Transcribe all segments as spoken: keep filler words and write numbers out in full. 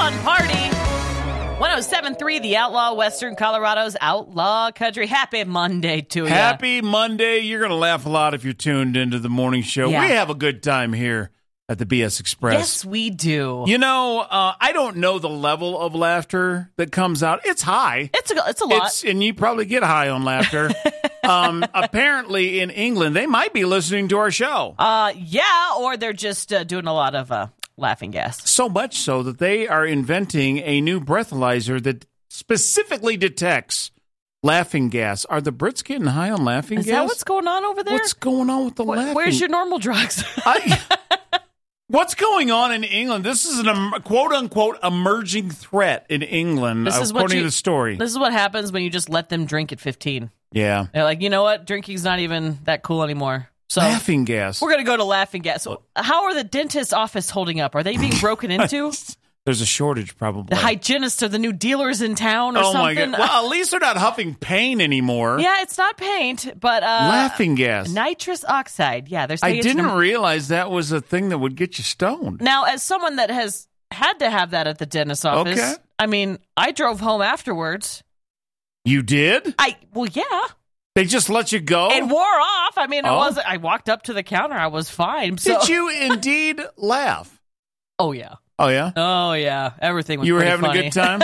fun party. one oh seven point three, The Outlaw, Western Colorado's Outlaw Country. Happy Monday to you. Happy Monday. You're going to laugh a lot if you're tuned into the morning show. Yeah. We have a good time here at the B S Express. Yes, we do. You know, uh, I don't know the level of laughter that comes out. It's high. It's a, it's a lot. It's, and you probably get high on laughter. um, apparently, in England, they might be listening to our show. Uh, yeah, or they're just uh, doing a lot of uh, laughing gas. So much so that they are inventing a new breathalyzer that specifically detects laughing gas. Are the Brits getting high on laughing Is gas? Is that what's going on over there? What's going on with the Wh- laughing? Where's your normal drugs? I, what's going on in England? This is an um, quote-unquote emerging threat in England, This is according what you, to the story. This is what happens when you just let them drink at fifteen. Yeah. They're like, you know what? Drinking's not even that cool anymore. So laughing gas. We're going to go to laughing gas. So how are the dentist's office holding up? Are they being broken into? There's a shortage, probably. The hygienists are the new dealers in town or oh something? Oh, my God. Well, at least they're not huffing paint anymore. Yeah, it's not paint, but... Uh, laughing gas. Nitrous oxide. Yeah, they're I didn't an... realize that was a thing that would get you stoned. Now, as someone that has had to have that at the dentist's office, okay. I mean, I drove home afterwards. You did? I Well, yeah. They just let you go? It wore off. I mean, it oh. was. I walked up to the counter. I was fine. So. Did you indeed laugh? Oh, yeah. Oh, yeah? Oh, yeah. Everything was You were pretty having funny. a good time?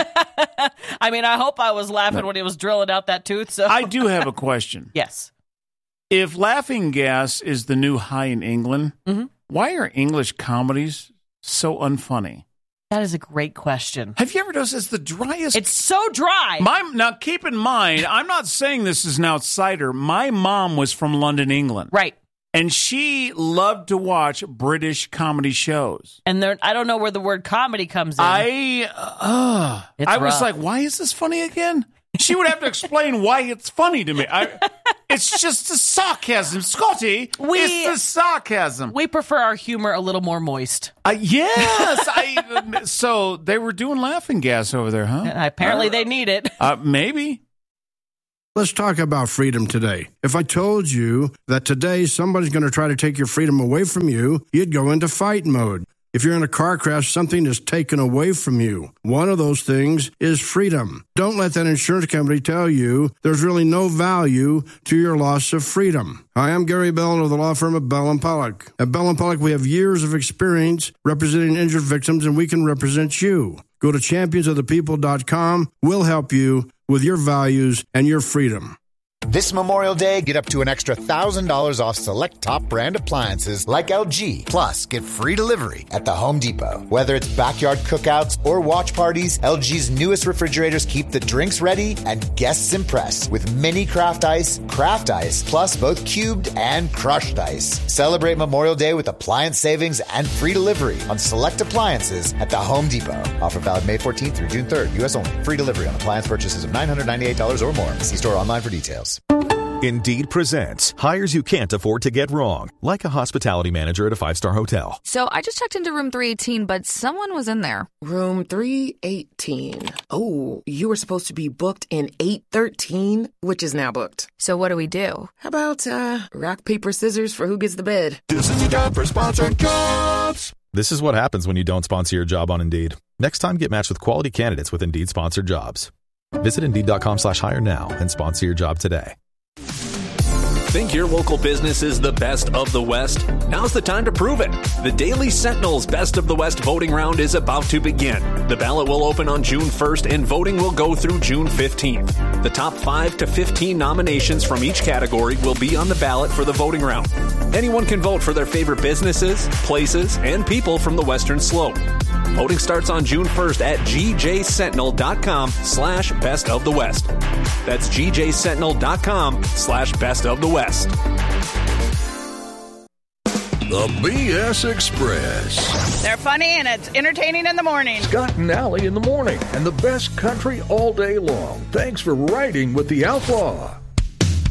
I mean, I hope I was laughing no. when he was drilling out that tooth. So I do have a question. Yes. If laughing gas is the new high in England, mm-hmm. why are English comedies so unfunny? That is a great question. Have you ever noticed it's the driest? It's so dry. My, now, keep in mind, I'm not saying this is an outsider. My mom was from London, England. Right. And she loved to watch British comedy shows. And there, I don't know where the word comedy comes in. I, uh, it's I was rough. like, why is this funny again? She would have to explain why it's funny to me. I, it's just the sarcasm. Scotty, we, it's the sarcasm. We prefer our humor a little more moist. Uh, yes. I, so they were doing laughing gas over there, huh? And apparently uh, they need it. Uh, maybe. Let's talk about freedom today. If I told you that today somebody's going to try to take your freedom away from you, you'd go into fight mode. If you're in a car crash, something is taken away from you. One of those things is freedom. Don't let that insurance company tell you there's really no value to your loss of freedom. Hi, I'm Gary Bell of the law firm of Bell and Pollock. At Bell and Pollock, we have years of experience representing injured victims, and we can represent you. Go to champions of the people dot com. We'll help you with your values and your freedom. This Memorial Day, get up to an extra one thousand dollars off select top brand appliances like L G. Plus, get free delivery at the Home Depot. Whether it's backyard cookouts or watch parties, L G's newest refrigerators keep the drinks ready and guests impressed with mini craft ice, craft ice, plus both cubed and crushed ice. Celebrate Memorial Day with appliance savings and free delivery on select appliances at the Home Depot. Offer valid May fourteenth through June third. U S only. Free delivery on appliance purchases of nine hundred ninety-eight dollars or more. See store online for details. Indeed presents hires you can't afford to get wrong, like a hospitality manager at a five-star hotel. So I just checked into room three eighteen, but someone was in there. Room three eighteen. Oh, you were supposed to be booked in eight thirteen, which is now booked. So what do we do? How about uh, rock, paper, scissors for who gets the bed? This is your job for sponsored jobs. This is what happens when you don't sponsor your job on Indeed. Next time, get matched with quality candidates with Indeed sponsored jobs. Visit Indeed.com slash hire now and sponsor your job today. Think your local business is the best of the West? Now's the time to prove it. The Daily Sentinel's Best of the West voting round is about to begin. The ballot will open on June first and voting will go through June fifteenth. The top five to fifteen nominations from each category will be on the ballot for the voting round. Anyone can vote for their favorite businesses, places, and people from the Western Slope. Voting starts on June first at gjsentinel.com slash best of the West. That's gjsentinel.com slash best of the West. The B S Express. They're funny and it's entertaining in the morning. Scott and Allie in the morning and the best country all day long. Thanks for riding with the Outlaw.